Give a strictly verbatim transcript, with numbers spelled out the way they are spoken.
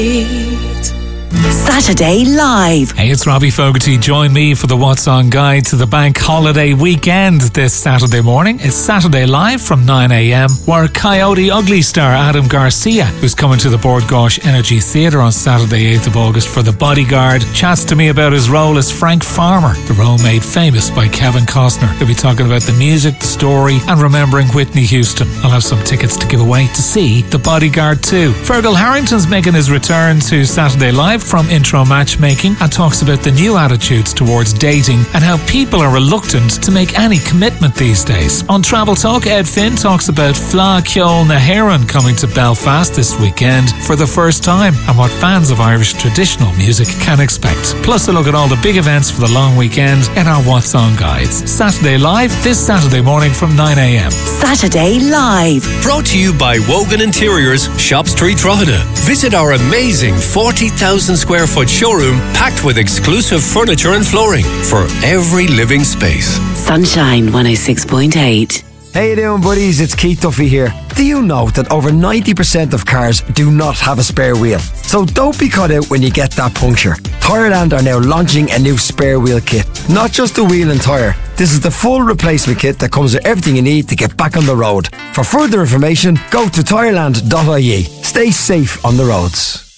Saturday Live. Hey, it's Robbie Fogarty. Join me for the What's On Guide to the bank holiday weekend this Saturday morning. It's Saturday Live from nine a.m, where Coyote Ugly star Adam Garcia, who's coming to the Bord Gáis Energy Theatre on Saturday eighth of August for The Bodyguard, chats to me about his role as Frank Farmer, the role made famous by Kevin Costner. He'll be talking about the music, the story, and remembering Whitney Houston. I'll have some tickets to give away to see The Bodyguard two. Fergal Harrington's making his return to Saturday Live from Intro Matchmaking and talks about the new attitudes towards dating and how people are reluctant to make any commitment these days. On Travel Talk, Ed Finn talks about Fleadh Cheoil na hÉireann coming to Belfast this weekend for the first time and what fans of Irish traditional music can expect. Plus a look at all the big events for the long weekend in our What's On Guides. Saturday Live this Saturday morning from nine a.m. Saturday Live. Brought to you by Wogan Interiors, Shop Street, Drogheda. Visit our amazing forty thousand square foot showroom packed with exclusive furniture and flooring for every living space. Sunshine one oh six point eight. How you doing, buddies? It's Keith Duffy here. Do you know that over ninety percent of cars do not have a spare wheel? So don't be caught out when you get that puncture. Tyreland are now launching a new spare wheel kit. Not just a wheel and tyre. This is the full replacement kit that comes with everything you need to get back on the road. For further information, go to tyreland dot I E. Stay safe on the roads.